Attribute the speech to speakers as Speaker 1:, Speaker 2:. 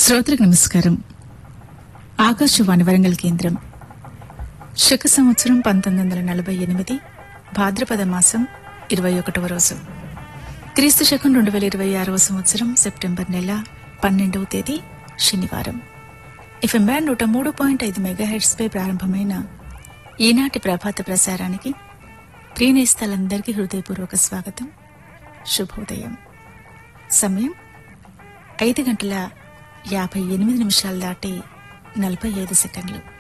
Speaker 1: శ్రోతలకు నమస్కారం. ఆకాశవాణి వరంగల్ కేంద్రం. శక సంవత్సరం 1948 భాద్రపద మాసం 21వ రోజు, క్రీస్తు శకం 2026వ సంవత్సరం సెప్టెంబర్ నెల 12వ తేదీ శనివారం. ఎఫ్ఎం బ్యాండ్ 103.5 మెగాహెర్ట్జ్ పై ప్రారంభమైన ఈనాటి ప్రభాత ప్రసారానికి ప్రియనేస్తాలందరికీ హృదయపూర్వక స్వాగతం, శుభోదయం. సమయం 5:58 దాటి 45 సెకండ్లు.